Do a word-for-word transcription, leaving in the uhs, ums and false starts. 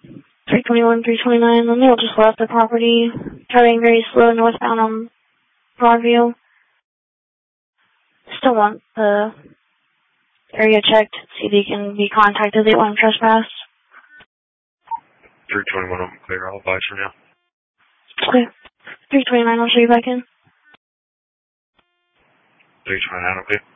three twenty-one, three twenty-nine. The male just left the property, driving very slow northbound on Broadview. Still want the area checked, see if he can be contacted. They want him trespass. three twenty-one, I'm clear. I'll advise for now. Okay. three twenty-nine, I'll show you back in. three twenty-nine, okay.